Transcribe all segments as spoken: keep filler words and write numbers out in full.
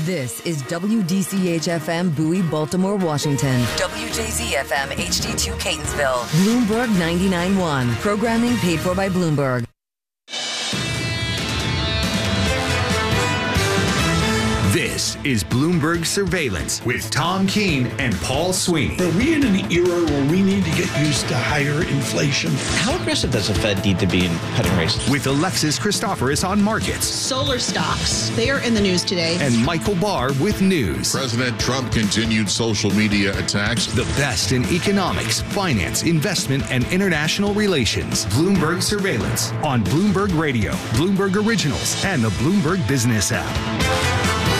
This is W D C H F M Bowie, Baltimore, Washington. W J Z F M H D two Catonsville. Bloomberg ninety-nine point one. Programming paid for by Bloomberg. This is Bloomberg Surveillance with Tom Keene and Paul Sweeney. Are we in an era where we need to get used to higher inflation? How aggressive does the Fed need to be in cutting rates? With Alexis Christoforous on markets. Solar stocks, they are in the news today. And Michael Barr with news. President Trump continued social media attacks. The best in economics, finance, investment, and international relations. Bloomberg Surveillance on Bloomberg Radio, Bloomberg Originals, and the Bloomberg Business app.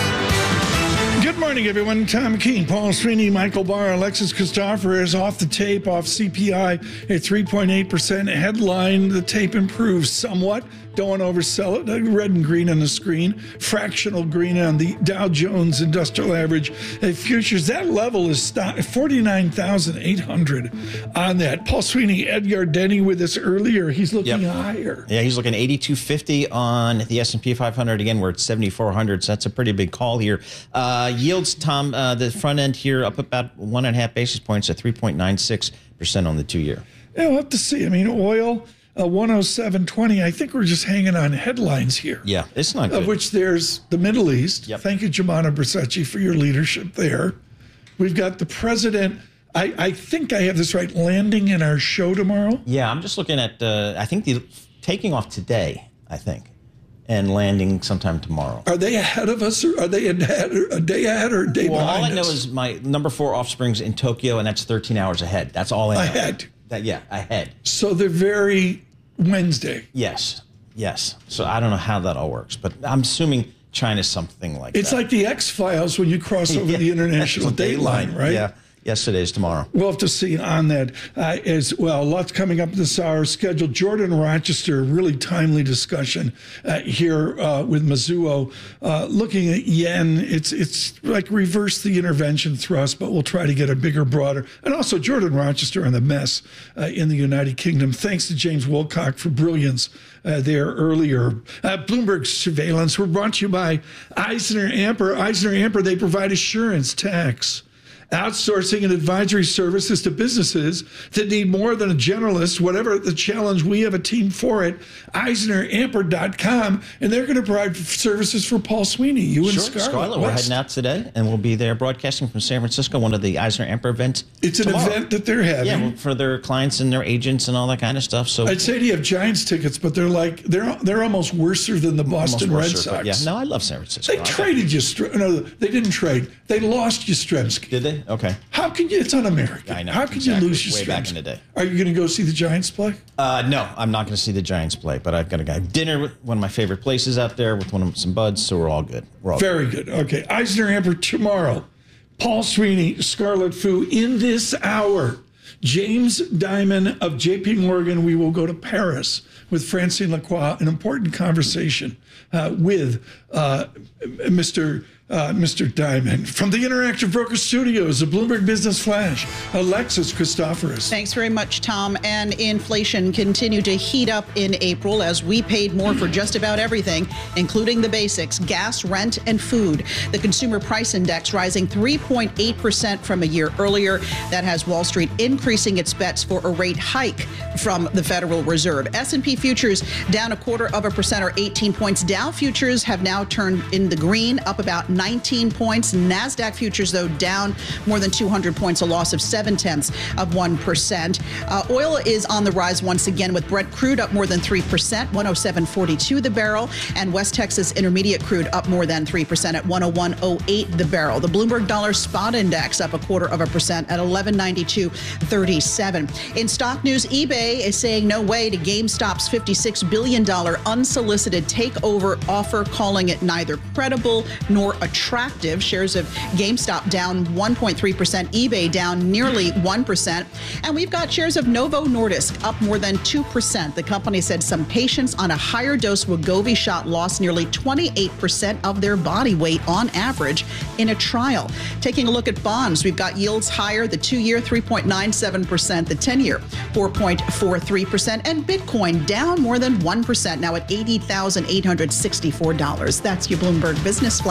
Good morning, everyone. Tom Keene, Paul Sweeney, Michael Barr, Alexis Christoforous off the tape, off C P I at three point eight percent. Headline, the tape improves somewhat. Don't want to oversell it. Red and green on the screen. Fractional green on the Dow Jones Industrial Average uh, futures. That level is forty-nine thousand eight hundred on that. Paul Sweeney, Ed Yardeni with us earlier. He's looking yep. higher. Yeah, he's looking eighty-two fifty on the S and P five hundred. Again, we're at seventy-four hundred, so that's a pretty big call here. Uh, yields, Tom, uh, the front end here up about one and a half basis points at three point nine six percent on the two-year. Yeah, we'll have to see. I mean, oil... Uh, one oh seven twenty. I think we're just hanging on headlines here. Yeah, it's not good. Of which there's the Middle East. Yep. Thank you, Jemana Bersacci, for your leadership there. We've got the president. I, I think I have this right, landing in our show tomorrow. Yeah, I'm just looking at, uh, I think the taking off today, I think, and landing sometime tomorrow. Are they ahead of us, or are they ahead, a day ahead or a day well, behind us? All I know is my number four offspring's in Tokyo, and that's thirteen hours ahead. That's all I know. Ahead. That, yeah, ahead. So they're very Wednesday. Yes, yes. So I don't know how that all works, but I'm assuming China's something like it's that. It's like the X-Files when you cross over yeah, the international date line, right? Yeah. Yes, it is tomorrow. We'll have to see on that uh, as well. Lots coming up this hour scheduled. Jordan Rochester, really timely discussion uh, here uh, with Mizuho. Uh, looking at yen, it's it's like reverse the intervention thrust, but we'll try to get a bigger, broader. And also Jordan Rochester on the mess uh, in the United Kingdom. Thanks to James Wilcock for brilliance uh, there earlier. Uh, Bloomberg Surveillance, we're brought to you by Eisner Amper. Eisner Amper, they provide assurance, tax, outsourcing and advisory services to businesses that need more than a generalist. Whatever the challenge, we have a team for it. Eisner Amper dot com, and they're going to provide services for Paul Sweeney, you and sure, Scarlett. Scarlett, we're heading out today, and we'll be there broadcasting from San Francisco, one of the Eisner Amper events. It's an tomorrow. event that they're having. Yeah, well, for their clients and their agents and all that kind of stuff. So I'd say to you have Giants tickets, but they're like they're they're almost worse than the Boston Red worser, Sox. Yeah, no, I love San Francisco. They I traded you. No, they didn't trade. They lost Yastrzemski. Did they? Okay. How can you? It's un-American. I know. How can exactly. you lose Yastrzemski? Way back in the day. Are you going to go see the Giants play? Uh, no, I'm not going to see the Giants play, but I've got to go dinner with one of my favorite places out there with one of some buds, so we're all good. We're all Very good. good. Okay, Eisner Amper tomorrow. Paul Sweeney, Scarlett Fu in this hour. James Dimon of J P Morgan. We will go to Paris with Francine Lacroix, an important conversation uh, with uh, Mister Uh, Mister Dimon. From the Interactive Broker Studios, the Bloomberg Business Flash, Alexis Christoforous. Thanks very much, Tom. And inflation continued to heat up in April as we paid more for just about everything, including the basics, gas, rent, and food. The Consumer Price Index rising three point eight percent from a year earlier. That has Wall Street increasing its bets for a rate hike from the Federal Reserve. S and P futures down a quarter of a percent or eighteen points. Dow futures have now turned in the green, up about nineteen points. NASDAQ futures, though, down more than two hundred points, a loss of seven tenths of one percent. Uh, oil is on the rise once again, with Brent crude up more than three percent, one oh seven forty-two the barrel, and West Texas Intermediate crude up more than three percent at one oh one oh eight the barrel. The Bloomberg Dollar Spot Index up a quarter of a percent at eleven ninety-two thirty-seven. In stock news, eBay is saying no way to GameStop's fifty-six billion dollars unsolicited takeover offer, calling it neither credible nor attractive. Shares of GameStop down one point three percent, eBay down nearly one percent. And we've got shares of Novo Nordisk up more than two percent. The company said some patients on a higher dose Wegovy shot lost nearly twenty-eight percent of their body weight on average in a trial. Taking a look at bonds, we've got yields higher, the two-year three point nine seven percent, the ten-year four point four three percent, and Bitcoin down more than one percent, now at eighty thousand eight hundred sixty-four dollars. That's your Bloomberg Business Flash.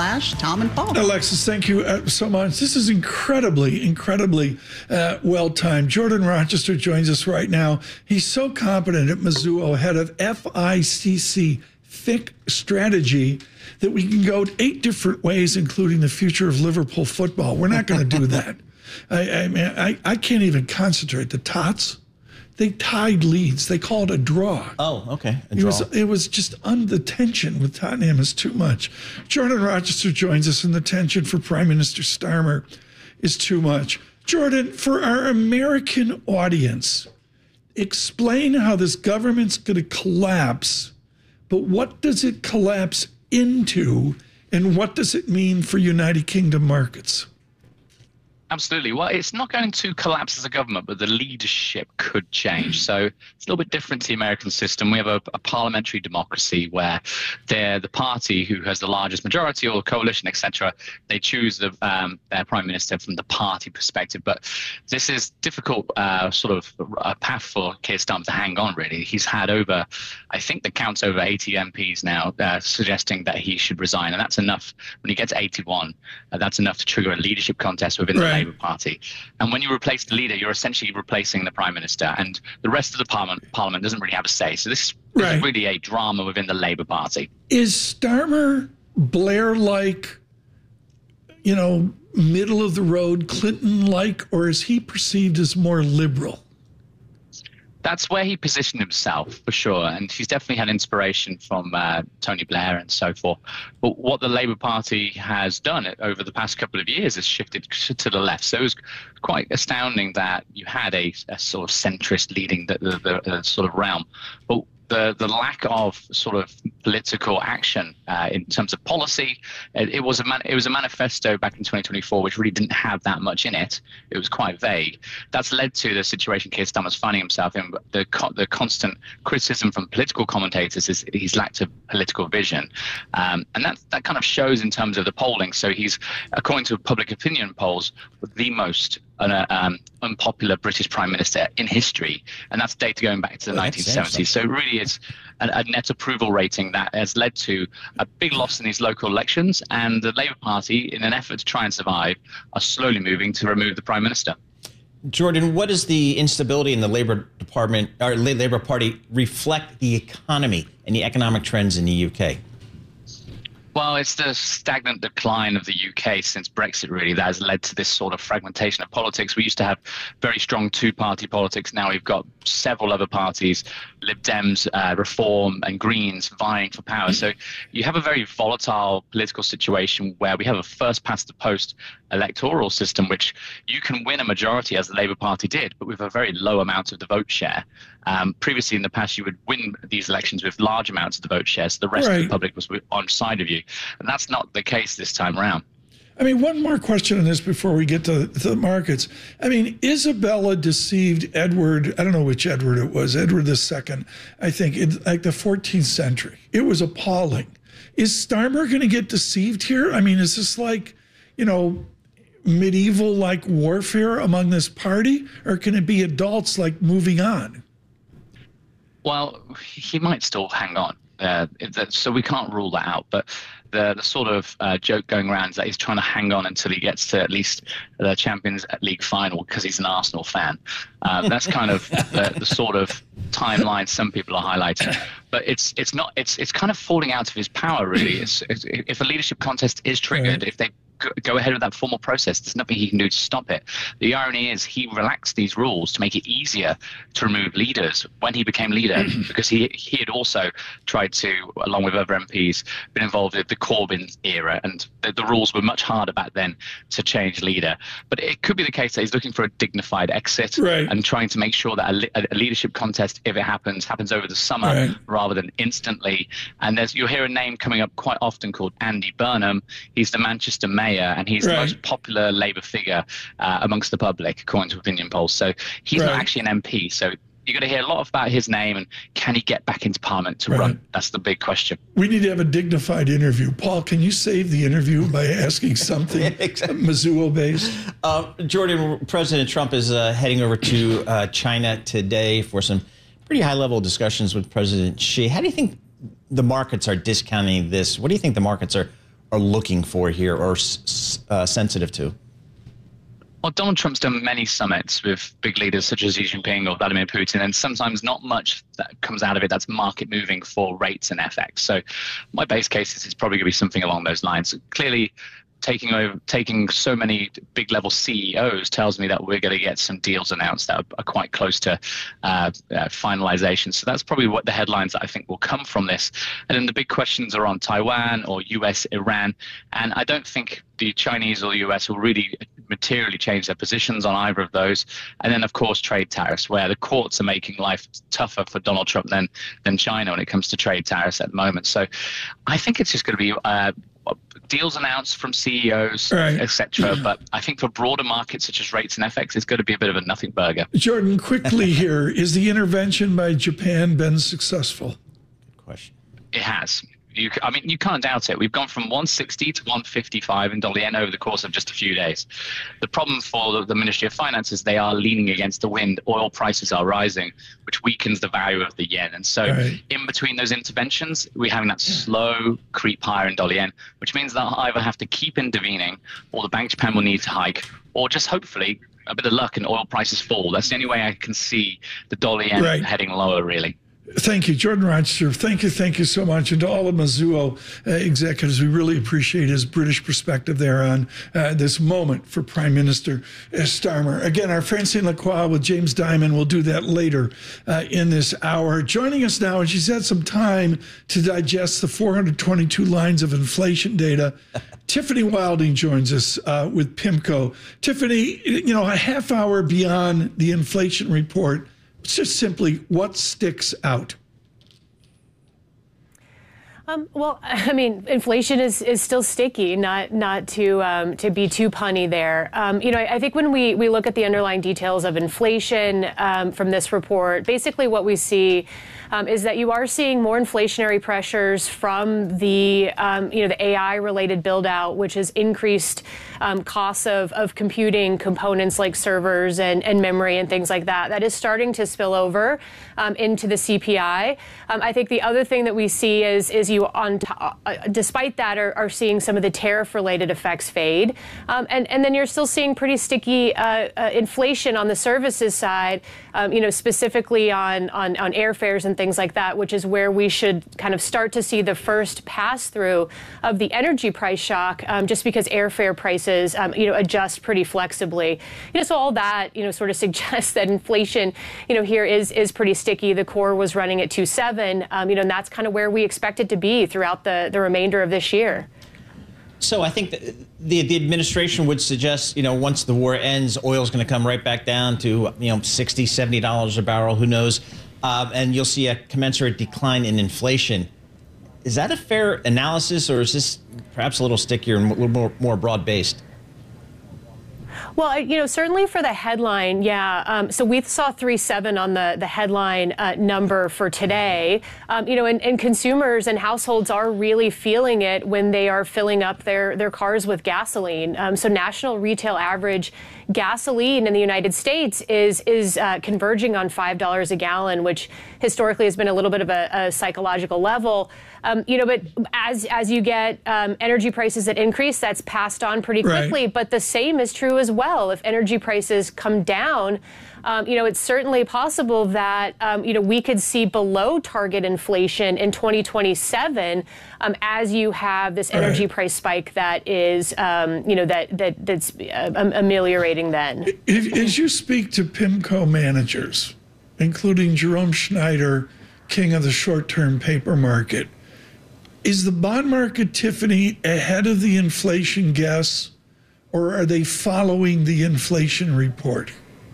Tom and Paul. Alexis, thank you uh, so much. This is incredibly, incredibly uh, well-timed. Jordan Rochester joins us right now. He's so competent at Mizuho, head of F I C C, F I C strategy, that we can go eight different ways, including the future of Liverpool football. We're not going to do that. I, I mean, I, I can't even concentrate. The Tots, they tied Leeds. They called it a draw. Oh, okay. A it draw. was it was just un, the tension with Tottenham is too much. Jordan Rochester joins us, and the tension for Prime Minister Starmer is too much. Jordan, for our American audience, explain how this government's going to collapse, but what does it collapse into, and what does it mean for United Kingdom markets? Absolutely. Well, it's not going to collapse as a government, but the leadership could change. So it's a little bit different to the American system. We have a, a parliamentary democracy where they're the party who has the largest majority or coalition, et cetera. They choose the, um, their prime minister from the party perspective. But this is difficult uh, sort of a path for Keir Starmer to hang on, really. He's had over, I think the count's over eighty M Ps now uh, suggesting that he should resign. And that's enough. When he gets eighty-one, uh, that's enough to trigger a leadership contest within the Right. Labour Party. And when you replace the leader, you're essentially replacing the prime minister, and the rest of the parliament parliament doesn't really have a say. So this, this Right. is really a drama within the Labour Party. Is Starmer Blair-like, you know, middle of the road, Clinton-like, or is he perceived as more liberal? That's where he positioned himself, for sure. And he's definitely had inspiration from uh, Tony Blair and so forth. But what the Labour Party has done over the past couple of years is shifted to the left. So it was quite astounding that you had a, a sort of centrist leading the, the, the, the sort of realm. But the, the lack of sort of political action uh, in terms of policy, it, it was a man, it was a manifesto back in twenty twenty-four which really didn't have that much in it. It was quite vague. That's led to the situation Keir Starmer's finding himself in. The the constant criticism from political commentators is he's lacked a political vision, um, and that that kind of shows in terms of the polling. So he's, according to public opinion polls, the most an um, unpopular British Prime Minister in history, and that's data going back to the Well, nineteen seventies. So it really is a, a net approval rating that has led to a big loss in these local elections, and the Labour Party, in an effort to try and survive, are slowly moving to remove the Prime Minister. Jordan, what does the instability in the Labour Department or Labour Party reflect the economy and the economic trends in the U K? Well, it's the stagnant decline of the U K since Brexit, really, that has led to this sort of fragmentation of politics. We used to have very strong two-party politics. Now we've got several other parties, Lib Dems, uh, Reform and Greens vying for power. So you have a very volatile political situation where we have a first-past-the-post electoral system, which you can win a majority, as the Labour Party did, but with a very low amount of the vote share. Um, previously in the past, you would win these elections with large amounts of the vote share, so the rest Right. of the public was on side of you. And that's not the case this time around. I mean, one more question on this before we get to, to the markets. I mean, Isabella deceived Edward, I don't know which Edward it was, Edward the Second, I think, in like the fourteenth century. It was appalling. Is Starmer going to get deceived here? I mean, is this like, you know, medieval-like warfare among this party? Or can it be adults like moving on? Well, he might still hang on. Uh, so we can't rule that out. But the, the sort of uh, joke going around is that he's trying to hang on until he gets to at least the Champions League final because he's an Arsenal fan. Uh, that's kind of the, the sort of timeline some people are highlighting. But it's it's not it's it's kind of falling out of his power, really. It's, it's, if a leadership contest is triggered, Right. if they go ahead with that formal process, there's nothing he can do to stop it. The irony is he relaxed these rules to make it easier to remove leaders when he became leader, because he he had also tried to, along with other M Ps, been involved in the Corbyn era, and the, the rules were much harder back then to change leader. But it could be the case that he's looking for a dignified exit, Right. and trying to make sure that a, a leadership contest, if it happens, happens over the summer Right. rather than instantly. And there's you'll hear a name coming up quite often called Andy Burnham. He's the Manchester mayor, and he's Right. the most popular Labour figure uh, amongst the public, according to opinion polls. So he's Right. not actually an M P. So you're going to hear a lot about his name, and can he get back into Parliament to Right. run? That's the big question. We need to have a dignified interview. Paul, can you save the interview by asking something Yeah, exactly. Mizuho-based? Uh, Jordan, President Trump is uh, heading over to uh, China today for some pretty high-level discussions with President Xi. How do you think the markets are discounting this? What do you think the markets are are looking for here or uh, sensitive to? Well, Donald Trump's done many summits with big leaders such as Xi Jinping or Vladimir Putin, and sometimes not much that comes out of it that's market moving for rates and F X. So my base case is it's probably going to be something along those lines. Clearly, taking over, taking so many big level C E Os tells me that we're going to get some deals announced that are quite close to uh, uh, finalization. So that's probably what the headlines that I think will come from this. And then the big questions are on Taiwan or U S, Iran. And I don't think the Chinese or the U S will really materially change their positions on either of those. And then, of course, trade tariffs, where the courts are making life tougher for Donald Trump than, than China when it comes to trade tariffs at the moment. So I think it's just going to be uh, deals announced from C E Os, right, et cetera. But I think for broader markets such as rates and F X, it's going to be a bit of a nothing burger. Jordan, quickly here, is the intervention by Japan been successful? Good question. It has. You, I mean, you can't doubt it. We've gone from one sixty to one fifty-five in dollar yen over the course of just a few days. The problem for the, the Ministry of Finance is they are leaning against the wind. Oil prices are rising, which weakens the value of the yen. And so right, in between those interventions, we're having that slow creep higher in dollar yen, which means they'll either have to keep intervening or the Bank of Japan will need to hike, or just hopefully a bit of luck and oil prices fall. That's the only way I can see the dollar yen right, heading lower, really. Thank you, Jordan Rochester. Thank you, thank you so much. And to all of Mizuho uh, executives, we really appreciate his British perspective there on uh, this moment for Prime Minister uh, Starmer. Again, our Francine Lacroix with James Dimon will do that later uh, in this hour. Joining us now, and she's had some time to digest the four hundred twenty-two lines of inflation data. Tiffany Wilding joins us uh, with PIMCO. Tiffany, you know, a half hour beyond the inflation report, it's just simply what sticks out. Um, well, I mean, inflation is, is still sticky, not not to um, to be too punny there. Um, you know, I, I think when we, we look at the underlying details of inflation um, from this report, basically what we see um, is that you are seeing more inflationary pressures from the um, you know the A I related build out, which has increased um, costs of, of computing components like servers and, and memory and things like that. That is starting to spill over um, into the C P I. Um, I think the other thing that we see is is you on t- uh, despite that are, are seeing some of the tariff related effects fade, um, and and then you're still seeing pretty sticky uh, uh, inflation on the services side, um, you know, specifically on, on on airfares and things like that, which is where we should kind of start to see the first pass through of the energy price shock, um, just because airfare prices um, you know adjust pretty flexibly. You know, so all that you know sort of suggests that inflation you know here is is pretty sticky. The core was running at two point seven, um, you know, and that's kind of where we expect it to be throughout the, the remainder of this year. So I think that the the administration would suggest, you know, once the war ends, oil is going to come right back down to, you know, sixty, seventy dollars a barrel, who knows, uh, and you'll see a commensurate decline in inflation. Is that a fair analysis, or is this perhaps a little stickier and a little more, more broad-based? Well, you know, certainly for the headline, yeah. Um, so we saw three point seven on the, the headline uh, number for today. Um, you know, and, and consumers and households are really feeling it when they are filling up their, their cars with gasoline. Um, so national retail average gasoline in the United States is is uh, converging on five dollars a gallon, which historically has been a little bit of a, a psychological level. Um, you know, but as as you get um, energy prices that increase, that's passed on pretty quickly. Right. But the same is true as well. If energy prices come down, um, you know, it's certainly possible that, um, you know, we could see below target inflation in twenty twenty-seven um, as you have this energy right. price spike that is, um, you know, that, that that's uh, ameliorating then. If, as you speak to PIMCO managers, including Jerome Schneider, king of the short-term paper market, is the bond market, Tiffany, ahead of the inflation guess, or are they following the inflation report?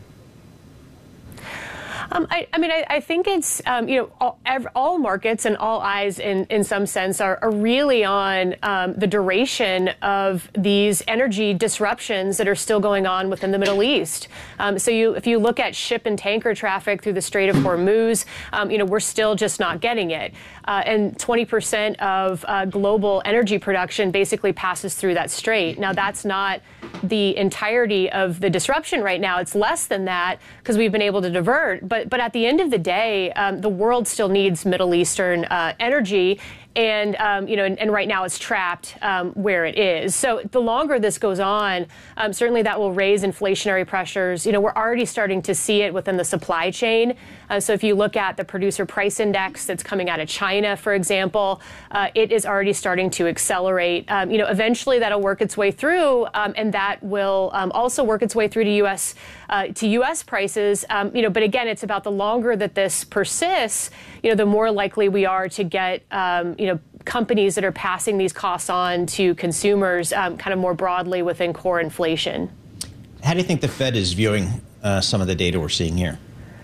Um, I, I mean, I, I think it's, um, you know, all, every, all markets and all eyes in, in some sense are, are really on um, the duration of these energy disruptions that are still going on within the Middle East. Um, so you, if you look at ship and tanker traffic through the Strait of Hormuz, um, you know, we're still just not getting it. Uh, and twenty percent of uh, global energy production basically passes through that strait. Now, that's not the entirety of the disruption right now. It's less than that because we've been able to divert. But But at the end of the day, um, the world still needs Middle Eastern uh, energy. and um, you know, and, and right now it's trapped um, where it is. So the longer this goes on, um, certainly that will raise inflationary pressures. You know, we're already starting to see it within the supply chain. Uh, so if you look at the producer price index that's coming out of China, for example, uh, it is already starting to accelerate. Um, you know, eventually that'll work its way through, um, and that will um, also work its way through to U S uh, to U S prices. Um, you know, but again, it's about the longer that this persists, you know, the more likely we are to get, um, you know, companies that are passing these costs on to consumers um, kind of more broadly within core inflation. How do you think the Fed is viewing uh, some of the data we're seeing here?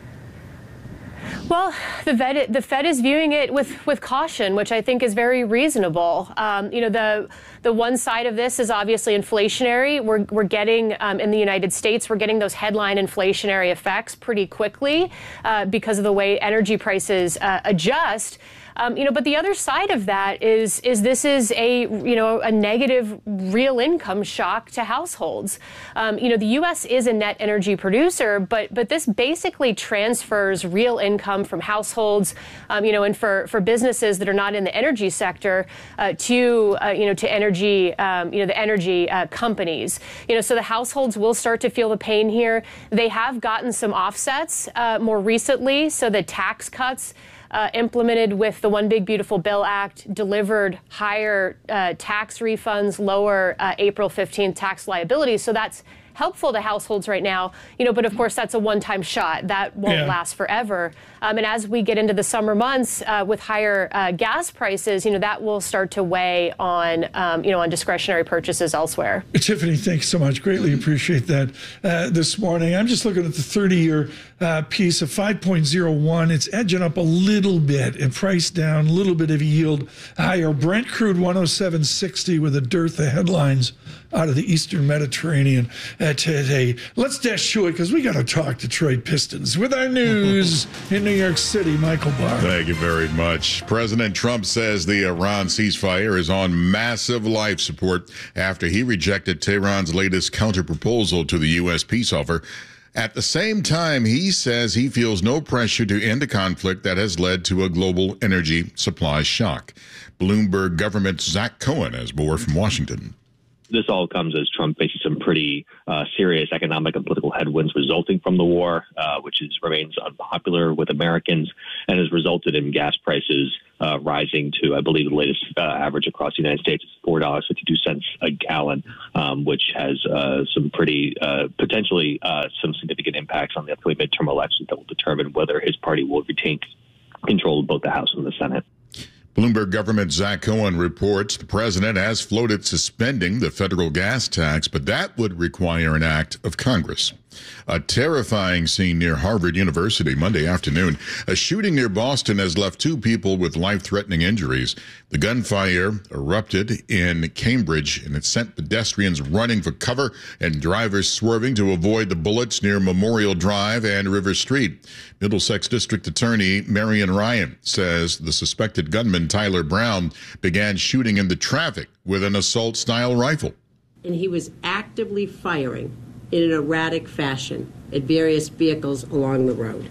Well, the Fed, the Fed is viewing it with, with caution, which I think is very reasonable. Um, you know, the the one side of this is obviously inflationary. We're we're getting um, in the United States, we're getting those headline inflationary effects pretty quickly uh, because of the way energy prices uh, adjust. Um, you know, but the other side of that is is this is a you know a negative real income shock to households. Um, you know, the U S is a net energy producer, but but this basically transfers real income from households, um, you know, and for, for businesses that are not in the energy sector uh, to uh, you know to energy um, you know the energy uh, companies. You know, so the households will start to feel the pain here. They have gotten some offsets uh, more recently, so the tax cuts Uh, implemented with the One Big Beautiful Bill Act delivered higher uh, tax refunds, lower uh, April fifteenth tax liabilities. So that's helpful to households right now, you know, but of course that's a one-time shot. That won't yeah. last forever. Um, and as we get into the summer months uh, with higher uh, gas prices, you know, that will start to weigh on, um, you know, on discretionary purchases elsewhere. Tiffany, thanks so much. Greatly appreciate that uh, this morning. I'm just looking at the thirty-year uh, piece of five point oh one. It's edging up a little bit and price down, a little bit of yield higher. Brent crude one oh seven sixty with a dearth of headlines out of the Eastern Mediterranean uh, today. Let's dash to it because we got to talk Detroit Pistons with our news in New York City. Michael Barr. Thank you very much. President Trump says the Iran ceasefire is on massive life support after he rejected Tehran's latest counterproposal to the U S peace offer. At the same time, he says he feels no pressure to end a conflict that has led to a global energy supply shock. Bloomberg government's Zach Cohen has more from Washington. This all comes as Trump faces some pretty uh, serious economic and political headwinds resulting from the war, uh, which is, remains unpopular with Americans and has resulted in gas prices uh, rising to, I believe, the latest uh, average across the United States is four dollars and fifty-two cents a gallon, um, which has uh, some pretty uh, potentially uh, some significant impacts on the upcoming midterm elections that will determine whether his party will retain control of both the House and the Senate. Bloomberg government Zach Cohen reports the president has floated suspending the federal gas tax, but that would require an act of Congress. A terrifying scene near Harvard University Monday afternoon. A shooting near Boston has left two people with life-threatening injuries. The gunfire erupted in Cambridge, and it sent pedestrians running for cover and drivers swerving to avoid the bullets near Memorial Drive and River Street. Middlesex District Attorney Marion Ryan says the suspected gunman, Tyler Brown, began shooting into traffic with an assault-style rifle. And he was actively firing in an erratic fashion at various vehicles along the road.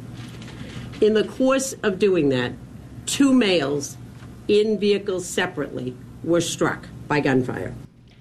In the course of doing that, two males in vehicles separately were struck by gunfire.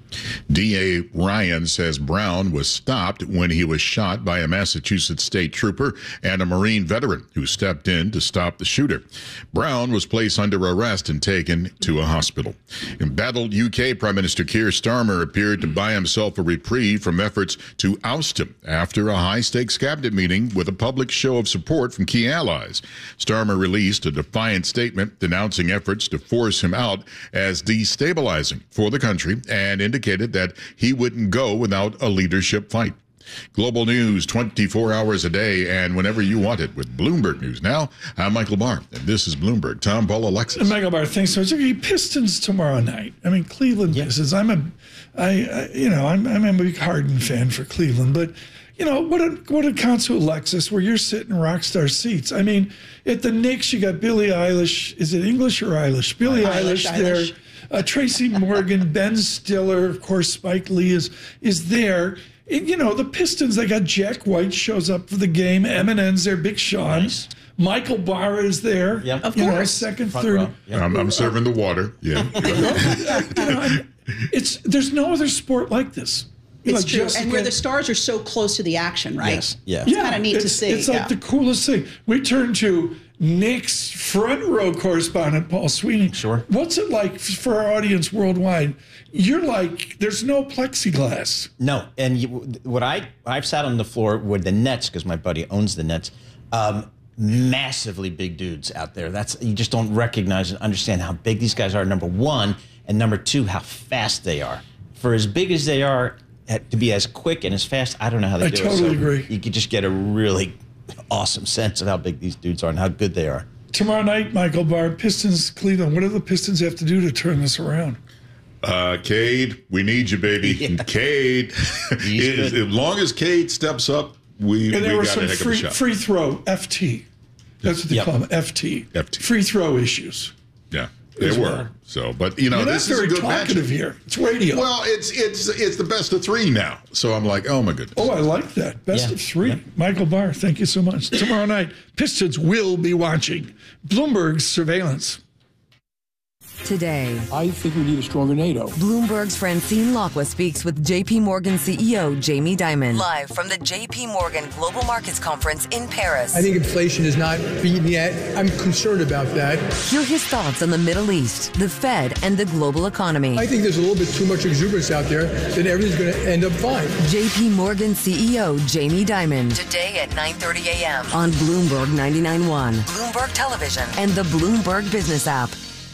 D A Ryan says Brown was stopped when he was shot by a Massachusetts state trooper and a Marine veteran who stepped in to stop the shooter. Brown was placed under arrest and taken to a hospital. Embattled U K Prime Minister Keir Starmer appeared to buy himself a reprieve from efforts to oust him after a high-stakes cabinet meeting with a public show of support from key allies. Starmer released a defiant statement denouncing efforts to force him out as destabilizing for the country and indicated that he wouldn't go without a leadership fight. Global news twenty-four hours a day and whenever you want it with Bloomberg News. Now, I'm Michael Barr, and this is Bloomberg. Tom, Paul, Alexis. And Michael Barr, thanks so much. Okay, Pistons tomorrow night. I mean, Cleveland yeah. Pistons. I'm a, I, I, you know, I'm, I'm a big Harden fan for Cleveland, but you know, what it, what it counts to, Alexis, where you're sitting rock star seats. I mean, at the Knicks, you got Billie Eilish. Is it English or Eilish? Billie Eilish, Eilish there. Eilish. Uh, Tracy Morgan, Ben Stiller, of course, Spike Lee is is there. It, you know, the Pistons, they got Jack White shows up for the game. Eminem's there, Big Sean. Nice. Michael Barr is there. Yep. Of you course. Know, second, Front third. row. Yep. I'm, I'm serving the water. Yeah. You know, I- it's there's no other sport like this. You It's know, true. Jessica- And where the stars are so close to the action, right? Yes. Yeah. It's kind of neat it's, to see. It's like yeah. the coolest thing. We turn to Nick's front row correspondent, Paul Sweeney. Sure. What's it like for our audience worldwide? You're like, there's no plexiglass. No, and you, what I I've sat on the floor with the Nets because my buddy owns the Nets. Um, massively big dudes out there. That's you just don't recognize and understand how big these guys are. Number one, and number two, how fast they are. For as big as they are, to be as quick and as fast, I don't know how they I do totally it. So agree. You could just get a really awesome sense of how big these dudes are and how good they are. Tomorrow night, Michael Barr, Pistons, Cleveland. What do the Pistons have to do to turn this around? Uh, Cade, we need you, baby. Yeah. Cade, as, as long as Cade steps up, we, we And there were got some a heck free, of a shot. free throw, F T. That's what they Yep. call them, F T. F T. Free throw issues. Yeah, they as were. well. So, but you know, You're not this is a very good talkative matchup. here. It's radio. Well, it's it's it's the best of three now. So I'm like, oh my goodness. Oh, I like that. Best Yeah. of three. Yeah. Michael Barr, thank you so much. Tomorrow night, Pistons will be watching Bloomberg's surveillance. Today, I think we need a stronger NATO. Bloomberg's Francine Lacqua speaks with J P Morgan C E O Jamie Dimon. Live from the J P Morgan Global Markets Conference in Paris. I think inflation is not beaten yet. I'm concerned about that. Hear his thoughts on the Middle East, the Fed, and the global economy. I think there's a little bit too much exuberance out there that everything's going to end up fine. J P Morgan C E O Jamie Dimon. Today at nine thirty a.m. on Bloomberg ninety-nine point one, Bloomberg Television, and the Bloomberg Business app.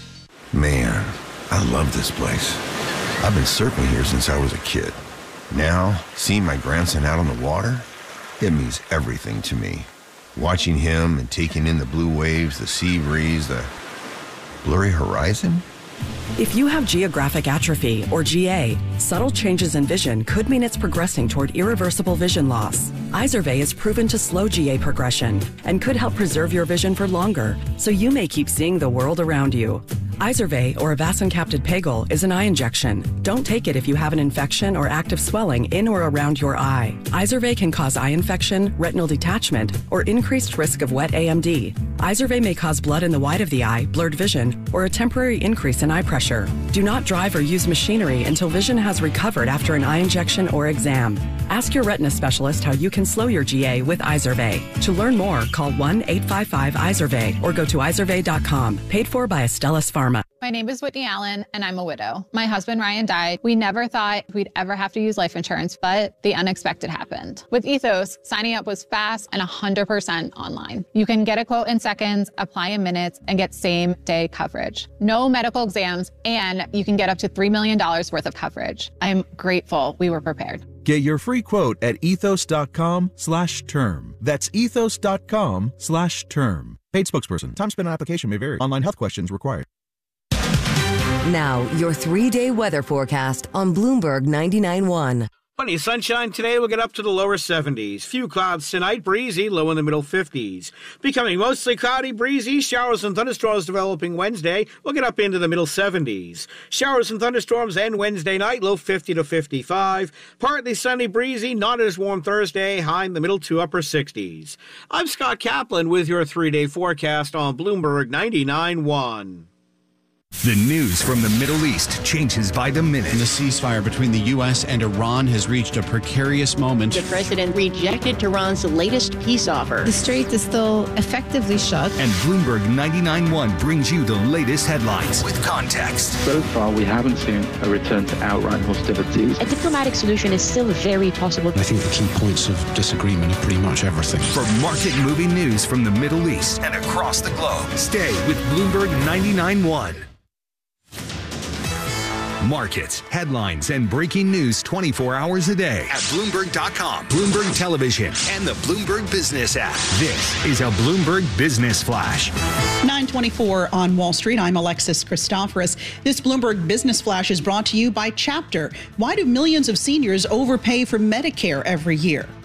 Man, I love this place. I've been surfing here since I was a kid. Now, seeing my grandson out on the water, it means everything to me. Watching him and taking in the blue waves, the sea breeze, the blurry horizon. If you have geographic atrophy, or G A, subtle changes in vision could mean it's progressing toward irreversible vision loss. Izervay is proven to slow G A progression and could help preserve your vision for longer, so you may keep seeing the world around you. Izervay, or avacincaptad pegol, is an eye injection. Don't take it if you have an infection or active swelling in or around your eye. Izervay can cause eye infection, retinal detachment, or increased risk of wet A M D. Izervay may cause blood in the white of the eye, blurred vision, or a temporary increase in eye pressure. Do not drive or use machinery until vision has recovered after an eye injection or exam. Ask your retina specialist how you can slow your G A with Izervay. To learn more, call one eight five five Izervay or go to izervay dot com. Paid for by Astellas Pharma. My name is Whitney Allen, and I'm a widow. My husband, Ryan, died. We never thought we'd ever have to use life insurance, but the unexpected happened. With Ethos, signing up was fast and one hundred percent online. You can get a quote in seconds, apply in minutes, and get same-day coverage. No medical exams, and you can get up to three million dollars worth of coverage. I'm grateful we were prepared. Get your free quote at ethos.com slash term. That's ethos.com slash term. Paid spokesperson. Time spent on application may vary. Online health questions required. Now, your three-day weather forecast on Bloomberg ninety-nine point one. Plenty of sunshine today. We'll get up to the lower seventies. Few clouds tonight, breezy, low in the middle fifties. Becoming mostly cloudy, breezy, showers and thunderstorms developing Wednesday. We'll get up into the middle seventies. Showers and thunderstorms end Wednesday night, low fifty to fifty-five. Partly sunny, breezy, not as warm Thursday, high in the middle to upper sixties. I'm Scott Kaplan with your three-day forecast on Bloomberg ninety-nine point one. The news from the Middle East changes by the minute. The ceasefire between the U S and Iran has reached a precarious moment. The president rejected Tehran's latest peace offer. The strait is still effectively shut. And Bloomberg ninety-nine point one brings you the latest headlines with context. So far, we haven't seen a return to outright hostilities. A diplomatic solution is still very possible. I think the key points of disagreement are pretty much everything. For market-moving news from the Middle East and across the globe, stay with Bloomberg ninety-nine point one. Markets, headlines, and breaking news twenty-four hours a day at Bloomberg dot com, Bloomberg Television, and the Bloomberg Business app. This is a Bloomberg Business Flash. nine twenty-four on Wall Street. I'm Alexis Christoforous. This Bloomberg Business Flash is brought to you by Chapter. Why do millions of seniors overpay for Medicare every year?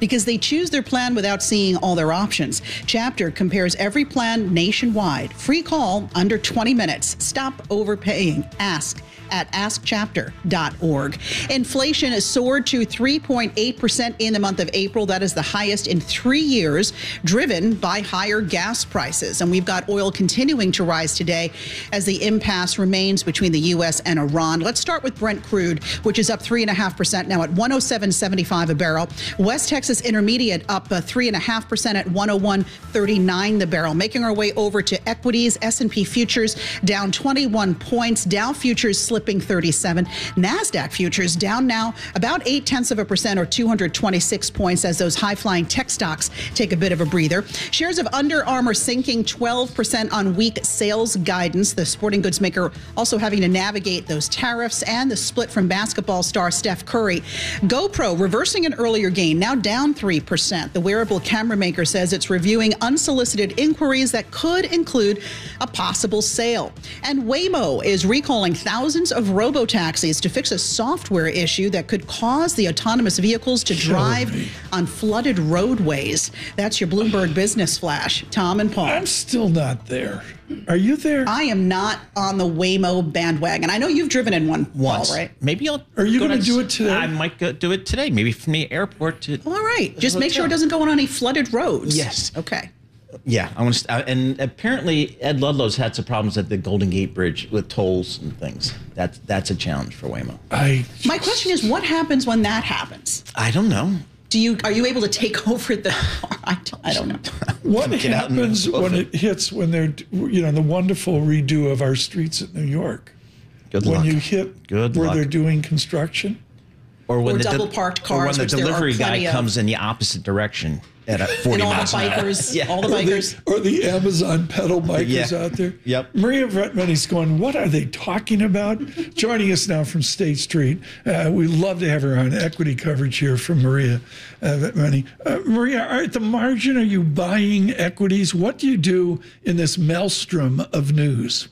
because they choose their plan without seeing all their options. Chapter compares every plan nationwide. Free call under twenty minutes. Stop overpaying. Ask at ask chapter dot org. Inflation has soared to three point eight percent in the month of April. That is the highest in three years, driven by higher gas prices. And we've got oil continuing to rise today as the impasse remains between the U S and Iran. Let's start with Brent crude, which is up three point five percent now at one oh seven seventy-five a barrel. West Texas Intermediate up uh, three point five percent at one oh one thirty-nine the barrel. Making our way over to equities, S and P futures down twenty-one points. Dow futures slipping thirty-seven. NASDAQ futures down now about eight tenths of a percent or two hundred twenty-six points as those high-flying tech stocks take a bit of a breather. Shares of Under Armour sinking twelve percent on weak sales guidance. The sporting goods maker also having to navigate those tariffs and the split from basketball star Steph Curry. GoPro reversing an earlier gain, now down three percent. The wearable camera maker says it's reviewing unsolicited inquiries that could include a possible sale. And Waymo is recalling thousands of robo-taxis to fix a software issue that could cause the autonomous vehicles to drive on flooded roadways. That's your Bloomberg Business Flash. Tom and Paul. I'm still not there. Are you there? I am not on the Waymo bandwagon. I know you've driven in one, Once. Paul, right? Maybe I'll. Are you go going to do it today? I might go do it today. Maybe from the airport to. All right. Just make sure it doesn't go on any flooded roads. Yes. Okay. Yeah, I want to. Uh, and apparently, Ed Ludlow's had some problems at the Golden Gate Bridge with tolls and things. That's that's a challenge for Waymo. I. My question is, what happens when that happens? I don't know. Do you are you able to take over the? I don't, I don't know. What happens when it hits when they're you know the wonderful redo of our streets in New York? Good when luck. you hit Good where luck. they're doing construction, or when or the double parked cars, or when the which there are delivery guy plenty of. comes in the opposite direction at a forty And all the miles an hour. bikers, Yeah. all the or the, bikers. or the Amazon pedal bikers Yeah. out there. Yep. Maria Vetmany's going, what are they talking about? Joining us now from State Street. Uh, we love to have her on. Equity coverage here from Maria uh, Vetmany. Uh, Maria, are, at the margin, are you buying equities? What do you do in this maelstrom of news?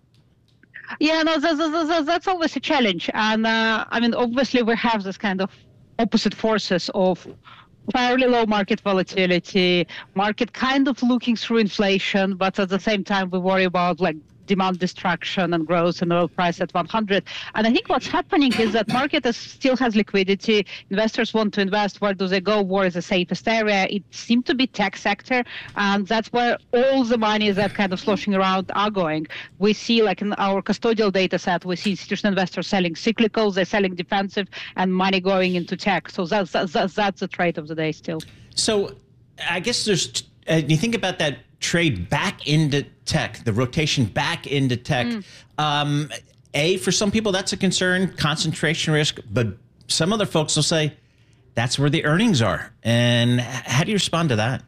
Yeah, no, that's, that's, that's always a challenge. And uh, I mean, obviously, we have this kind of opposite forces of fairly low market volatility, market kind of looking through inflation, but at the same time, we worry about like demand destruction and growth and oil price at one hundred. And I think what's happening is that market is, still has liquidity. Investors want to invest. Where do they go? Where is the safest area? It seems to be tech sector. And that's where all the money that kind of sloshing around are going. We see like in our custodial data set, we see institutional investors selling cyclicals, they're selling defensive and money going into tech. So that's, that's, that's, that's the trade of the day still. So I guess there's, uh, you think about that trade back into tech, the rotation back into tech. Mm. Um, A, for some people, that's a concern, concentration risk, but some other folks will say that's where the earnings are. And how do you respond to that?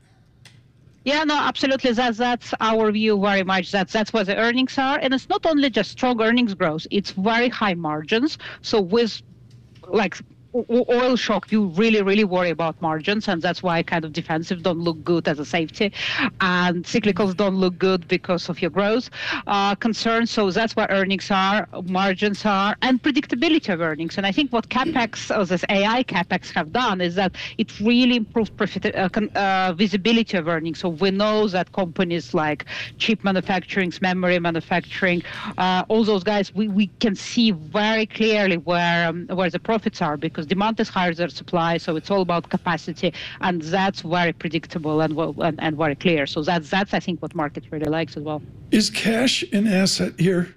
Yeah, no, absolutely. That's that's our view very much. That's that's where the earnings are, and it's not only just strong earnings growth; it's very high margins. So with like oil shock, you really, really worry about margins, and that's why kind of defensive don't look good as a safety, and cyclicals don't look good because of your growth uh, concerns. So that's where earnings are, margins are, and predictability of earnings. And I think what CapEx, or this A I CapEx have done is that it really improved profit, uh, uh, visibility of earnings. So we know that companies like chip manufacturing, memory manufacturing, uh, all those guys, we, we can see very clearly where um, where the profits are, because demand is higher than supply, so it's all about capacity, and that's very predictable and and, and very clear. So that's that's I think what market really likes as well. Is cash an asset here?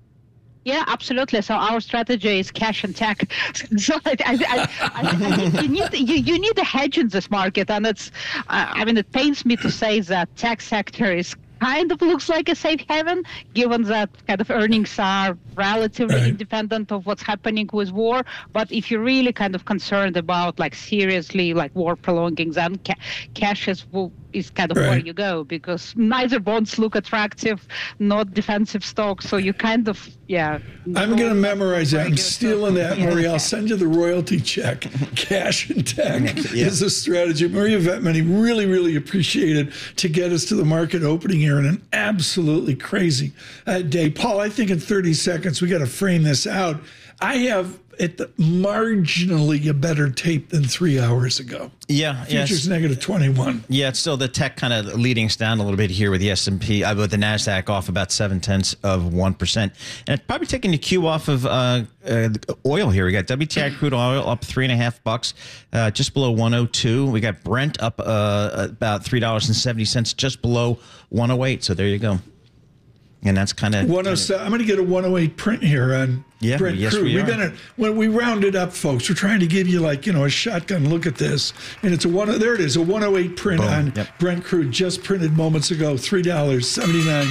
Yeah, absolutely. So our strategy is cash and tech. So I, I, I, I think you need you, you need a hedge in this market, and it's uh, I mean it pains me to say that tech sector is kind of looks like a safe haven, given that kind of earnings are relatively right. independent of what's happening with war. But if you're really kind of concerned about like seriously like war prolonging, then ca- cash is, is kind of right. where you go, because neither bonds look attractive, not defensive stocks. So you kind of, yeah. I'm going to memorize that. I'm stealing that, Maria. I'll send you the royalty check. Cash and tech yeah. is a strategy. Maria Vetmany, really, really appreciated to get us to the market opening here in an absolutely crazy uh, day. Paul, I think in thirty seconds, we got to frame this out. I have at the marginally a better tape than three hours ago. Yeah, futures yes. negative twenty-one. Yeah, it's still the tech kind of leading us down a little bit here with the S and P, uh, with the Nasdaq off about seven tenths of one percent, and it's probably taking the cue off of uh, uh, oil here. We got W T I crude oil up three and a half bucks, uh, just below one oh two. We got Brent up uh, about three dollars and seventy cents, just below one oh eight. So there you go. And that's kind of one oh seven. I'm going to get a one oh eight print here on yeah, Brent yes, crude. we We've are. been at, when we round it up, folks. We're trying to give you like you know a shotgun look at this, and it's a one. There it is, a one oh eight print Boom. on Yep. Brent crude, just printed moments ago, three dollars seventy nine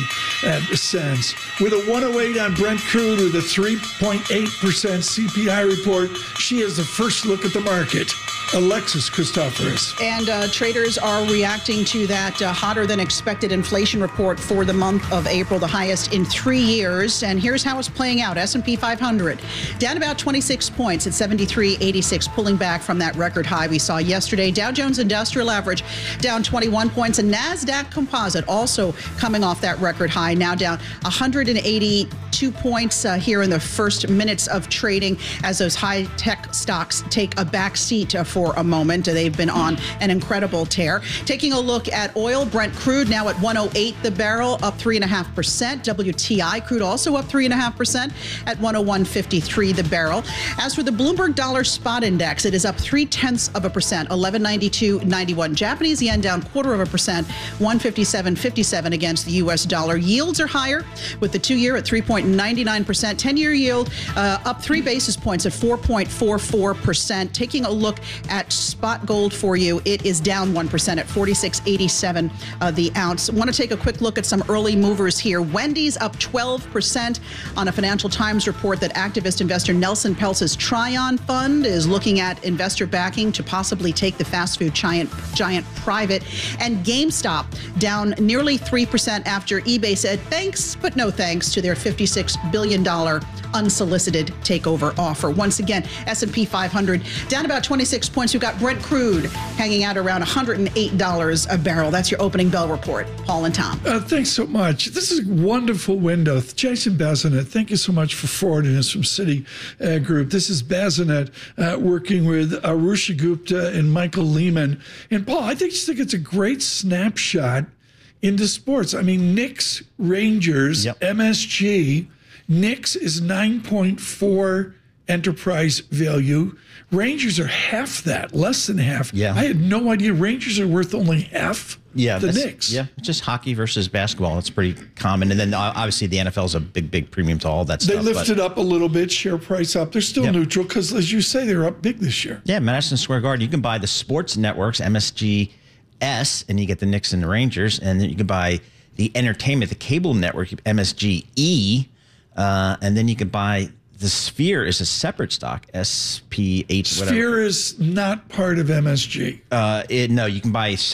cents. With a one oh eight on Brent crude with a three point eight percent C P I report, she has the first look at the market. Alexis Christoforous. And uh, traders are reacting to that uh, hotter than expected inflation report for the month of April, the highest in three years. And here's how it's playing out. S and P five hundred down about twenty-six points at seventy-three eighty-six, pulling back from that record high we saw yesterday. Dow Jones Industrial Average down twenty-one points, and NASDAQ Composite also coming off that record high, now down one hundred eighty-two points uh, here in the first minutes of trading as those high-tech stocks take a back seat uh, for a moment. They've been on an incredible tear. Taking a look at oil, Brent crude now at one oh eight the barrel, up three point five percent. W T I crude also up three point five percent at one oh one fifty-three the barrel. As for the Bloomberg Dollar Spot Index, it is up three tenths of a percent, eleven ninety-two ninety-one. Japanese yen down quarter of a percent, one fifty-seven fifty-seven against the U S dollar. Yields are higher with the two-year at three point nine nine percent. ten-year yield uh, up three basis points at four point four four percent. Taking a look at spot gold for you, it is down one percent at forty-six eighty-seven uh, the ounce. Want to take a quick look at some early movers here. Wendy's up twelve percent on a Financial Times report that activist investor Nelson Peltz's Tryon Fund is looking at investor backing to possibly take the fast food giant, giant private. And GameStop down nearly three percent after eBay said thanks, but no thanks to their fifty-six billion dollars unsolicited takeover offer. Once again, S and P five hundred down about twenty-six points. We've got Brent crude hanging out around one hundred eight dollars a barrel. That's your opening bell report. Paul and Tom. Uh, thanks so much. This is a wonderful window. Jason Bazinet, thank you so much for forwarding us from Citi uh, Group. This is Bazinet uh, working with Arusha Gupta and Michael Lehman. And Paul, I think, just think it's a great snapshot into sports. I mean, Knicks, Rangers, yep. M S G. Knicks is nine point four enterprise value. Rangers are half that, less than half. Yeah. I had no idea Rangers are worth only half yeah, the Knicks. Yeah, just hockey versus basketball. It's pretty common. And then obviously the N F L is a big, big premium to all that they stuff. They lifted but, up a little bit, share price up. They're still yep. neutral because, as you say, they're up big this year. Yeah, Madison Square Garden. You can buy the sports networks, M S G S, and you get the Knicks and the Rangers. And then you can buy the entertainment, the cable network, M S G E. Uh, and then you can buy the Sphere is a separate stock, S P H. Sphere whatever. is not part of M S G. Uh, it, no, you can buy